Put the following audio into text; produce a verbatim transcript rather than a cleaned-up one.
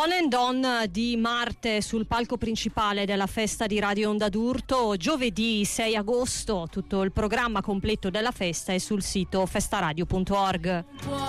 On and On di Marte sul palco principale della festa di Radio Onda d'Urto giovedì sei agosto. Tutto il programma completo della festa è sul sito festaradio punto org.